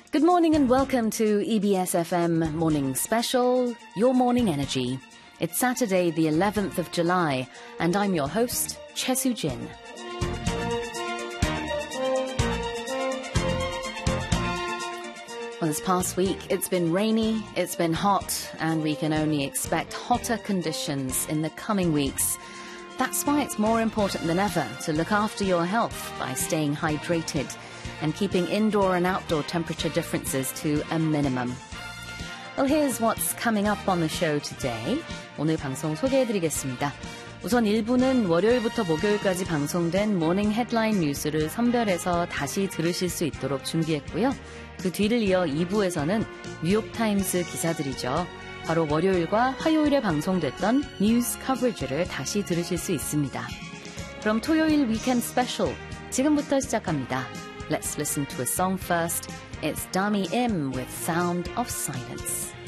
Good morning and welcome to EBS FM Morning Special, Your Morning Energy. It's Saturday, the 11th of July, and I'm your host, Choi Soo-jin. Well, this past week, it's been rainy, it's been hot, and we can only expect hotter conditions in the coming weeks. That's why it's more important than ever to look after your health by staying hydrated and keeping indoor and outdoor temperature differences to a minimum. Well, here's what's coming up on the show today. 오늘 방송 소개해드리겠습니다. 우선 1부는 월요일부터 목요일까지 방송된 모닝 헤드라인 뉴스를 선별해서 다시 들으실 수 있도록 준비했고요. 그 뒤를 이어 2부에서는 뉴욕타임스 기사들이죠. 바로 월요일과 화요일에 방송됐던 뉴스 커버리지를 다시 들으실 수 있습니다. 그럼 토요일 위켄드 스페셜 지금부터 시작합니다. Let's listen to a song first. It's Dami Im with Sound of Silence.